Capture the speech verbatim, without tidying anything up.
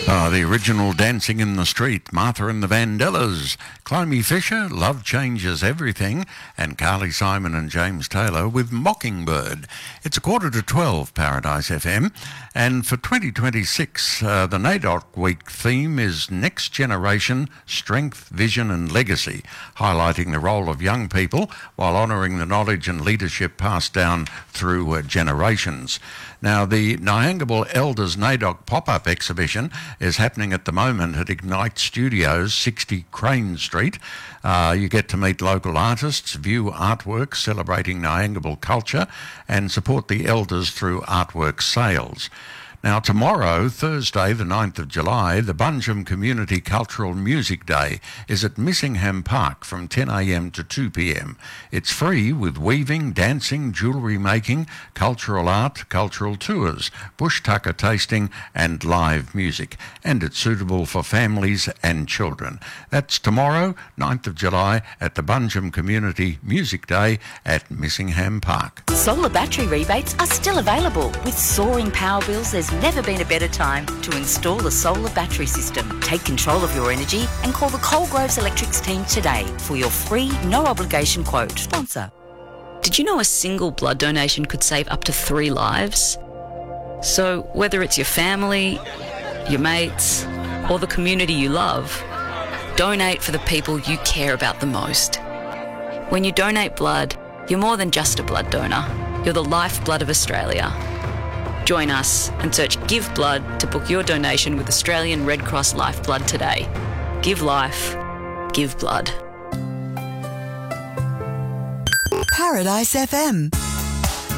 Ah, the original Dancing in the Street, Martha and the Vandellas, Clomie Fisher, Love Changes Everything, and Carly Simon and James Taylor with Mockingbird. It's a quarter to twelve, Paradise F M, and for twenty twenty-six, uh, the NAIDOC Week theme is Next Generation, Strength, Vision and Legacy, highlighting the role of young people while honouring the knowledge and leadership passed down through uh, generations. Now, the Nyangabal Elders NAIDOC pop-up exhibition is happening at the moment at Ignite Studios, sixty Crane Street. Uh, you get to meet local artists, view artwork celebrating Nyangabal culture, and support the elders through artwork sales. Now, tomorrow, Thursday, the ninth of July, the Bunjum Community Cultural Music Day is at Missingham Park from ten a m to two p m. It's free with weaving, dancing, jewellery making, cultural art, cultural tours, bush tucker tasting and live music. And it's suitable for families and children. That's tomorrow, ninth of July, at the Bunjum Community Music Day at Missingham Park. Solar battery rebates are still available. With soaring power bills, there's never been a better time to install a solar battery system. Take control of your energy and call the Coalgroves Electrics team today for your free, no-obligation quote. Sponsor. Did you know a single blood donation could save up to three lives? So whether it's your family, your mates, or the community you love, donate for the people you care about the most. When you donate blood, you're more than just a blood donor. You're the lifeblood of Australia. Join us and search Give Blood to book your donation with Australian Red Cross Lifeblood today. Give life. Give blood. Paradise F M.